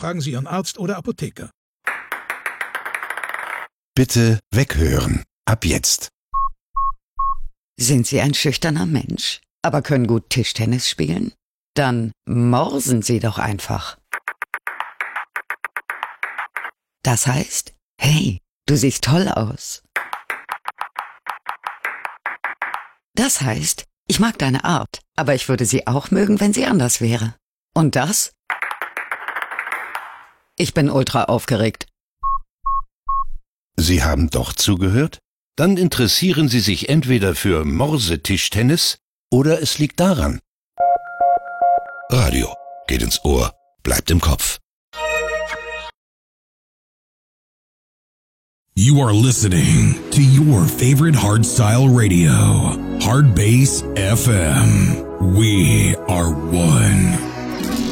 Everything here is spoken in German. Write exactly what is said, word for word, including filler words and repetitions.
fragen Sie Ihren Arzt oder Apotheker. Bitte weghören. Ab jetzt. Sind Sie ein schüchterner Mensch, aber können gut Tischtennis spielen? Dann morsen Sie doch einfach. Das heißt, hey, du siehst toll aus. Das heißt, ich mag deine Art, aber ich würde sie auch mögen, wenn sie anders wäre. Und das? Ich bin ultra aufgeregt. Sie haben doch zugehört? Dann interessieren Sie sich entweder für Morsetischtennis oder es liegt daran. Radio geht ins Ohr, bleibt im Kopf. You are listening to your favorite hardstyle radio, Hard Bass F M. We are one.